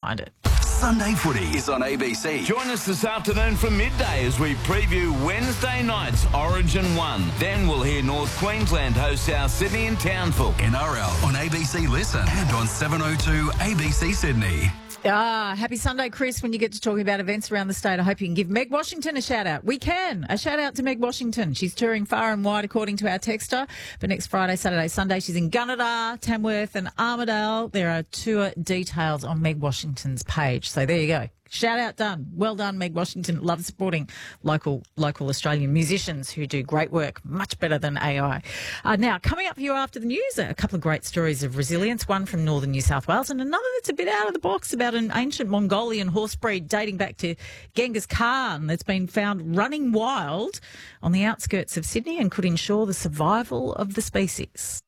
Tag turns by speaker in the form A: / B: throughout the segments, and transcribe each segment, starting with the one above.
A: behind it.
B: Sunday Footy is on ABC.
C: Join us this afternoon from midday as we preview Wednesday night's Origin 1. Then we'll hear North Queensland host South Sydney and Townsville.
B: NRL on ABC Listen and on 702 ABC Sydney.
A: Happy Sunday, Chris, when you get to talking about events around the state. I hope you can give Meg Washington a shout-out. We can. A shout-out to Meg Washington. She's touring far and wide, according to our texter. But next Friday, Saturday, Sunday, she's in Gunnedah, Tamworth and Armidale. There are tour details on Meg Washington's page. So there you go. Shout out done. Well done, Meg Washington. Love supporting local Australian musicians who do great work, much better than AI. Now, coming up for you after the news, a couple of great stories of resilience, one from northern New South Wales and another that's a bit out of the box about an ancient Mongolian horse breed dating back to Genghis Khan that's been found running wild on the outskirts of Sydney and could ensure the survival of the species.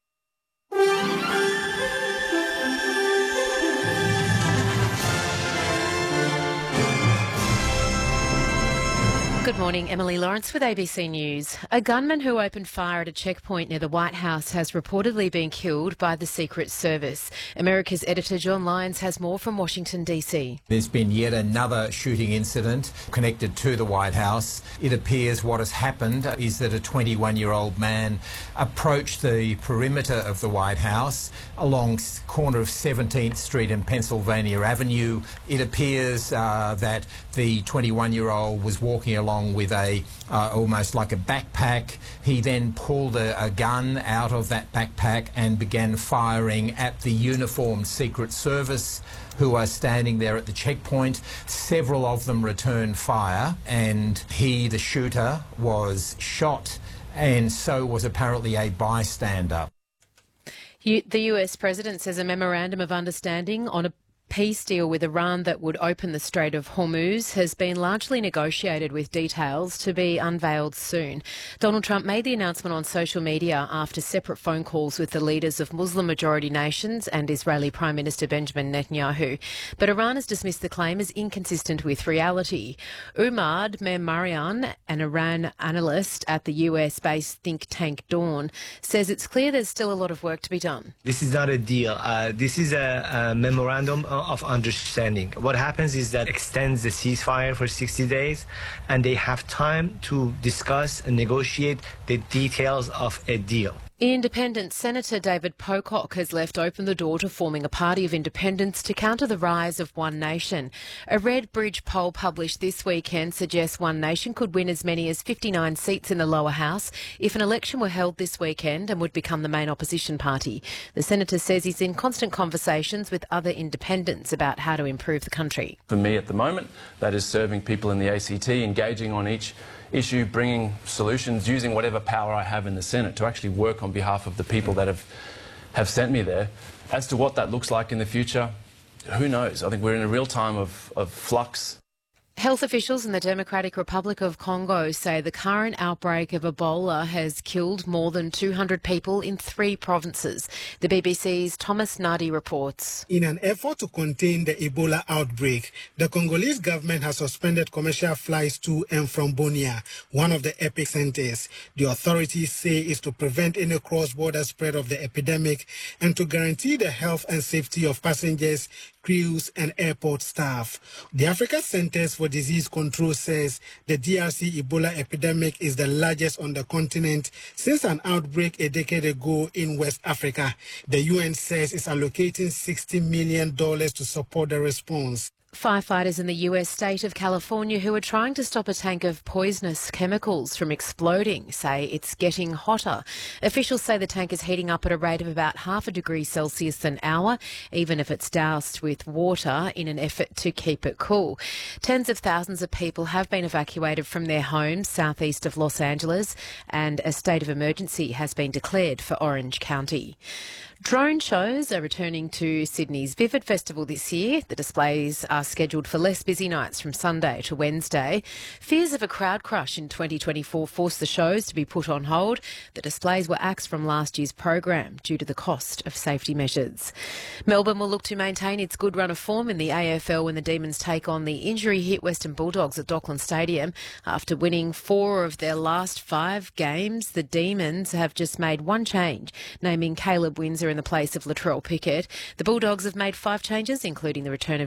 D: Good morning, Emily Lawrence with ABC News. A gunman who opened fire at a checkpoint near the White House has reportedly been killed by the Secret Service. America's editor John Lyons has more from Washington, D.C.
E: There's been yet another shooting incident connected to the White House. It appears what has happened is that a 21-year-old man approached the perimeter of the White House along corner of 17th Street and Pennsylvania Avenue. It appears that the 21-year-old was walking along with a almost like a backpack. He then pulled a gun out of that backpack and began firing at the uniformed Secret Service who are standing there at the checkpoint. Several of them returned fire, and he, the shooter, was shot, and so was apparently a bystander.
D: The US President says a memorandum of understanding on a peace deal with Iran that would open the Strait of Hormuz has been largely negotiated, with details to be unveiled soon. Donald Trump made the announcement on social media after separate phone calls with the leaders of Muslim-majority nations and Israeli Prime Minister Benjamin Netanyahu. But Iran has dismissed the claim as inconsistent with reality. Umad Memarian, an Iran analyst at the US-based think tank Dawn, says it's clear there's still a lot of work to be done.
F: This is not a deal. This is a memorandum of understanding. What happens is that extends the ceasefire for 60 days, and they have time to discuss and negotiate the details of a deal.
D: Independent Senator David Pocock has left open the door to forming a party of independents to counter the rise of One Nation. A Red Bridge poll published this weekend suggests One Nation could win as many as 59 seats in the lower house if an election were held this weekend and would become the main opposition party. The senator says he's in constant conversations with other independents about how to improve the country.
G: For me at the moment, that is serving people in the ACT, engaging on each issue, bringing solutions, using whatever power I have in the Senate to actually work on behalf of the people that have sent me there. As to what that looks like in the future, who knows? I think we're in a real time of flux.
D: Health officials in the Democratic Republic of Congo say the current outbreak of Ebola has killed more than 200 people in 3 provinces. The BBC's Thomas Nadi reports.
H: In an effort to contain the Ebola outbreak, the Congolese government has suspended commercial flights to and from Bunia, one of the epicenters. The authorities say is to prevent any cross-border spread of the epidemic and to guarantee the health and safety of passengers, crews and airport staff. The Africa Centers for Disease Control says the DRC Ebola epidemic is the largest on the continent since an outbreak a decade ago in West Africa. The UN says it's allocating $60 million to support the response.
D: Firefighters in the US state of California who are trying to stop a tank of poisonous chemicals from exploding say it's getting hotter. Officials say the tank is heating up at a rate of about 0.5 degrees Celsius an hour, even if it's doused with water in an effort to keep it cool. Tens of thousands of people have been evacuated from their homes southeast of Los Angeles, and a state of emergency has been declared for Orange County. Drone shows are returning to Sydney's Vivid Festival this year. The displays are scheduled for less busy nights from Sunday to Wednesday. Fears of a crowd crush in 2024 forced the shows to be put on hold. The displays were axed from last year's program due to the cost of safety measures. Melbourne will look to maintain its good run of form in the AFL when the Demons take on the injury-hit Western Bulldogs at Dockland Stadium. After winning 4 of their last 5 games, the Demons have just made one change, naming Caleb Windsor in the place of Latrell Pickett. The Bulldogs have made 5 changes, including the return of